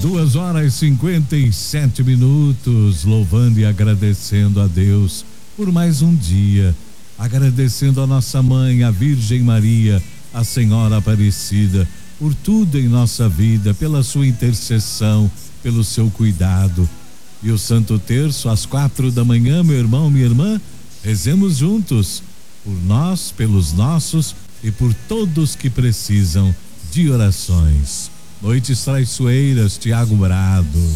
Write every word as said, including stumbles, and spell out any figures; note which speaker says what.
Speaker 1: Duas horas e cinquenta e sete minutos, louvando e agradecendo a Deus por mais um dia, agradecendo a nossa mãe, a Virgem Maria, a Senhora Aparecida, por tudo em nossa vida, pela sua intercessão, pelo seu cuidado. E o Santo Terço, às quatro da manhã, meu irmão, minha irmã, rezemos juntos, por nós, pelos nossos e por todos que precisam de orações. Noites traiçoeiras, Tiago Brado.